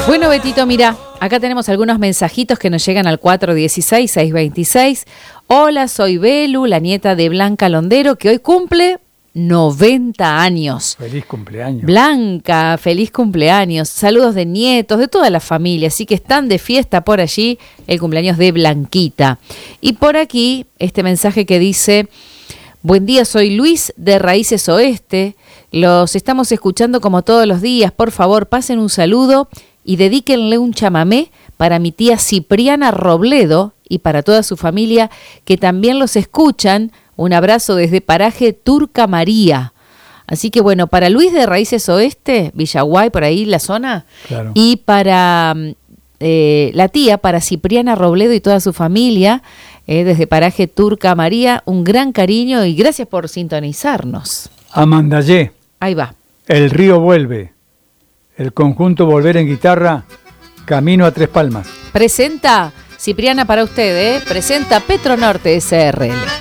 Bueno, Betito, mira, acá tenemos algunos mensajitos que nos llegan al 416-626. Hola, soy Belu, la nieta de Blanca Londero, que hoy cumple 90 años. Feliz cumpleaños. Blanca, feliz cumpleaños. Saludos de nietos, de toda la familia, así que están de fiesta por allí el cumpleaños de Blanquita. Y por aquí, este mensaje que dice: buen día, soy Luis de Raíces Oeste. Los estamos escuchando como todos los días. Por favor, pasen un saludo y dedíquenle un chamamé para mi tía Cipriana Robledo y para toda su familia que también los escuchan. Un abrazo desde Paraje Turca María. Así que bueno, para Luis de Raíces Oeste, Villaguay, por ahí la zona, claro. Y para la tía, para Cipriana Robledo y toda su familia, desde Paraje Turca María, un gran cariño y gracias por sintonizarnos. Amandayé. Ahí va. El río vuelve. El conjunto Volver en guitarra, Camino a Tres Palmas. Presenta, Cipriana para usted, presenta Petronorte SRL.